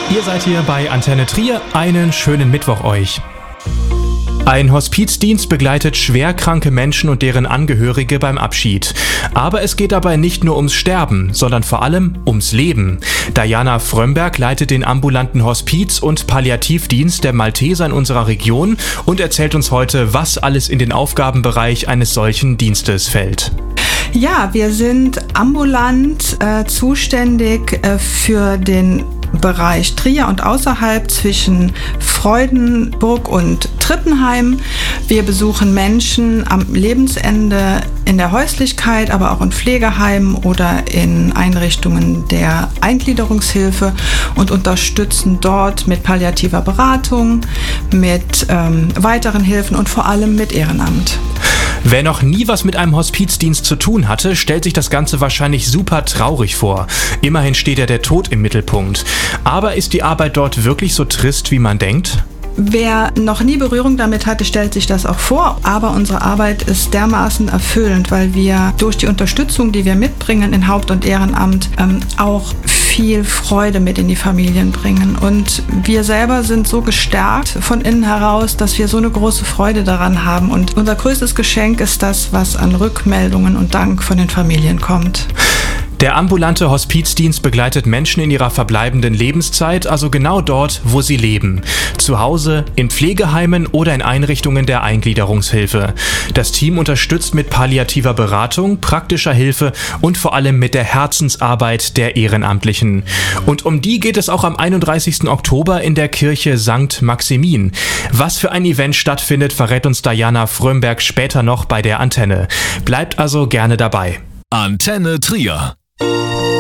Ihr seid hier bei Antenne Trier. Einen schönen Mittwoch euch. Ein Hospizdienst begleitet schwerkranke Menschen und deren Angehörige beim Abschied. Aber es geht dabei nicht nur ums Sterben, sondern vor allem ums Leben. Diana Frömberg leitet den ambulanten Hospiz- und Palliativdienst der Malteser in unserer Region und erzählt uns heute, was alles in den Aufgabenbereich eines solchen Dienstes fällt. Ja, wir sind ambulant zuständig für den Bereich Trier und außerhalb zwischen Freudenburg und Trippenheim. Wir besuchen Menschen am Lebensende in der Häuslichkeit, aber auch in Pflegeheimen oder in Einrichtungen der Eingliederungshilfe und unterstützen dort mit palliativer Beratung, mit weiteren Hilfen und vor allem mit Ehrenamt. Wer noch nie was mit einem Hospizdienst zu tun hatte, stellt sich das Ganze wahrscheinlich super traurig vor. Immerhin steht ja der Tod im Mittelpunkt. Aber ist die Arbeit dort wirklich so trist, wie man denkt? Wer noch nie Berührung damit hatte, stellt sich das auch vor. Aber unsere Arbeit ist dermaßen erfüllend, weil wir durch die Unterstützung, die wir mitbringen in Haupt- und Ehrenamt, auch viel Freude mit in die Familien bringen. Und wir selber sind so gestärkt von innen heraus, dass wir so eine große Freude daran haben. Und unser größtes Geschenk ist das, was an Rückmeldungen und Dank von den Familien kommt. Der ambulante Hospizdienst begleitet Menschen in ihrer verbleibenden Lebenszeit, also genau dort, wo sie leben. Zu Hause, in Pflegeheimen oder in Einrichtungen der Eingliederungshilfe. Das Team unterstützt mit palliativer Beratung, praktischer Hilfe und vor allem mit der Herzensarbeit der Ehrenamtlichen. Und um die geht es auch am 31. Oktober in der Kirche St. Maximin. Was für ein Event stattfindet, verrät uns Diana Frömberg später noch bei der Antenne. Bleibt also gerne dabei. Antenne Trier.